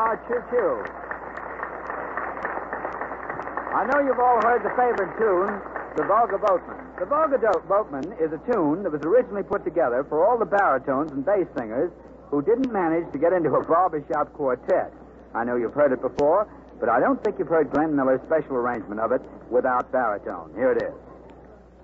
are choo-choo. I know you've all heard the favorite tune, The Volga Boatman. The Volga Boatman is a tune that was originally put together for all the baritones and bass singers who didn't manage to get into a barbershop quartet. I know you've heard it before, but I don't think you've heard Glenn Miller's special arrangement of it without baritone. Here it is.